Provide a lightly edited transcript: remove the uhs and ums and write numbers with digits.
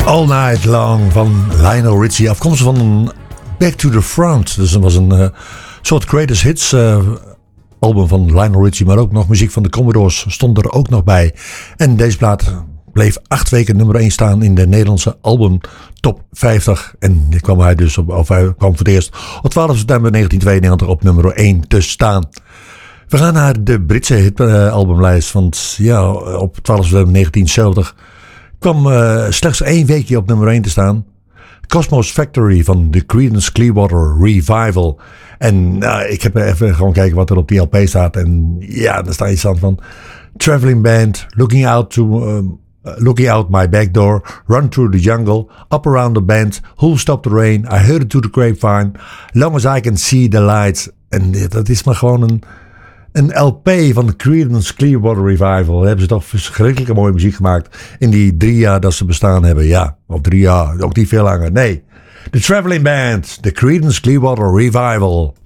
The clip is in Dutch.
All Night Long van Lionel Richie. Afkomstig van Back to the Front. Dus dat was een soort greatest hits album van Lionel Richie. Maar ook nog muziek van de Commodores stond er ook nog bij. En deze plaat bleef 8 weken nummer 1 staan in de Nederlandse album top 50. En die kwam hij dus hij kwam voor het eerst op 12 september 1992 op nummer 1 te staan. We gaan naar de Britse hitalbumlijst. Want ja, op 12 september 1970 kwam slechts 1 weekje op nummer 1 te staan. Cosmos Factory van The Creedence Clearwater Revival. En ik heb even gewoon kijken wat er op die LP staat. En ja, daar staat iets aan van Traveling Band, Looking Out My Back Door, Run Through the Jungle, Up Around the Bend, Who'll Stop the Rain, I Heard It to the Grapevine, Long As I Can See the Lights. En dat is maar gewoon een LP van de Creedence Clearwater Revival. Daar hebben ze toch verschrikkelijke mooie muziek gemaakt in die 3 jaar dat ze bestaan hebben. Ja, of 3 jaar, ook niet veel langer. Nee, de Traveling Band, de Creedence Clearwater Revival.